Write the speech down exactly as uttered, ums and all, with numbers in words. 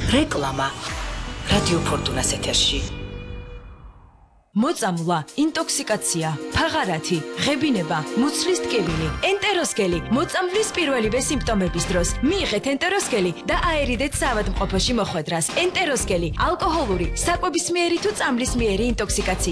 რეკლამა რადიო ფორტუნას ეთერში. მოწამვლა, ინტოქსიკაცია, ფაღარათი, ღებინება, მუცლის ტკივილი, ენტეროსკელი, მოწამვლის პირველივე სიმპტომების დროს მიიღეთ ენტეროსკელი და აერიდეთ საავადმყოფოში მოხვედრას. ენტეროსკელი, ალკოჰოლური, საკვებისმიერი თუ წამლისმიერი ინტოქსიკაცია.